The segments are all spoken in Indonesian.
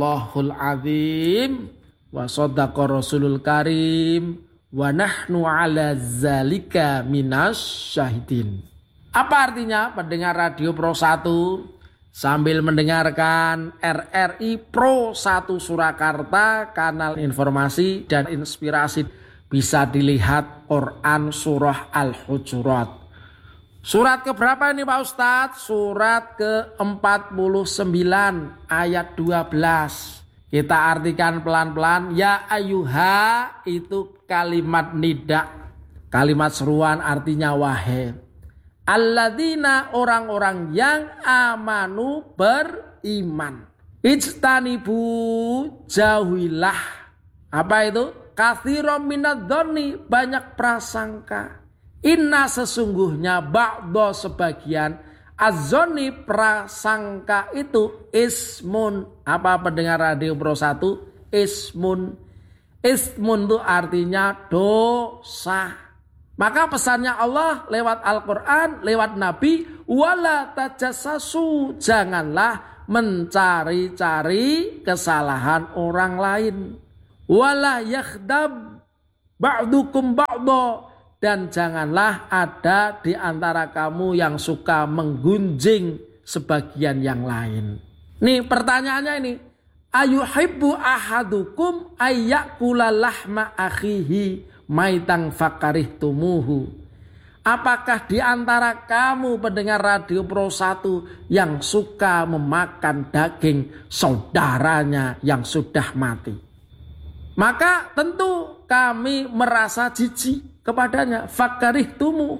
Allahul azim wa shadaqa rasulul karim wa nahnu ala zalika minas syahidin. Apa artinya pendengar Radio Pro 1 sambil mendengarkan RRI Pro 1 Surakarta, kanal informasi dan inspirasi, bisa dilihat Quran surah Al-Hujurat. Surat keberapa ini Pak Ustadz? Surat ke-49 ayat 12. Kita artikan pelan-pelan. Ya ayyuha itu kalimat nida, kalimat seruan, artinya wahai. Alladzina orang-orang yang amanu beriman. Ijtanibu jauhilah. Apa itu? Katsiran minadh-dhonni, banyak prasangka. Inna sesungguhnya ba'do sebagian az-zonni prasangka itu ismun. Apa pendengar Radio Pro 1? Ismun. Ismun itu artinya dosa. Maka pesannya Allah lewat Al-Quran, lewat Nabi, wala tajassasu, janganlah mencari-cari kesalahan orang lain. Wala yakhdab ba'dukum ba'do, dan janganlah ada di antara kamu yang suka menggunjing sebagian yang lain. Nih pertanyaannya ini, ayuhibbu ahadukum ayyakula lahma akhihi maitang fakarihtumuhu. Apakah di antara kamu pendengar Radio Pro 1 yang suka memakan daging saudaranya yang sudah mati? Maka tentu kami merasa jijik kepadanya. Fakarihtumu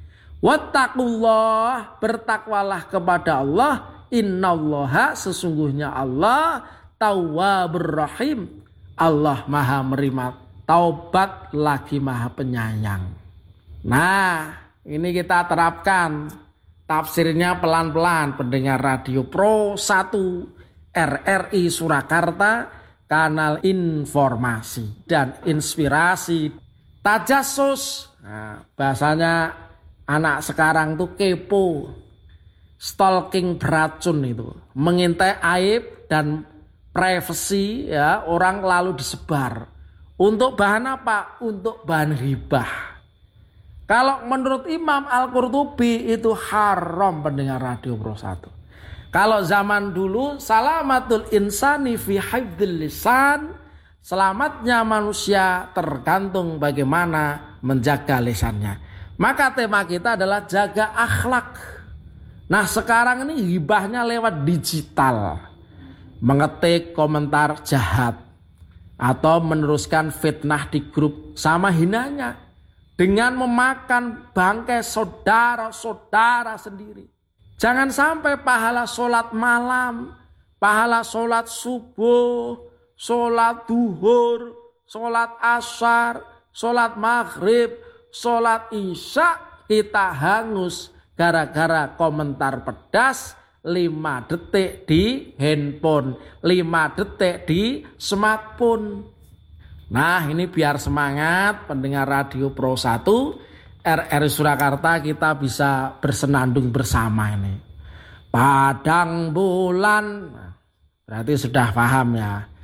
wattaqullah, bertakwalah kepada Allah. Innallaha, sesungguhnya Allah tawwabur rahim, Allah maha menerima taubat lagi maha penyayang. Nah, ini kita terapkan tafsirnya pelan-pelan pendengar Radio Pro 1 RRI Surakarta, kanal informasi dan inspirasi. Tajassus, nah, bahasanya anak sekarang tuh kepo, stalking beracun itu, mengintai aib dan privasi ya orang lalu disebar. Untuk bahan apa? Untuk bahan ghibah. Kalau menurut Imam Al-Qurtubi itu haram pendengar Radio Pro 1. Kalau zaman dulu salamatul insani fi hifdzil lisan, selamatnya manusia tergantung bagaimana menjaga lisannya. Maka tema kita adalah jaga akhlak. Nah sekarang ini hibahnya lewat digital. Mengetik komentar jahat atau meneruskan fitnah di grup sama hinanya. Dengan memakan bangkai saudara-saudara sendiri. Jangan sampai pahala sholat malam, pahala sholat subuh, sholat duhur, sholat asar, sholat maghrib, sholat isya kita hangus gara-gara komentar pedas 5 detik di handphone, 5 detik di smartphone. Nah ini biar semangat pendengar Radio Pro 1 RRI Surakarta, kita bisa bersenandung bersama ini. Padang bulan, berarti sudah paham ya.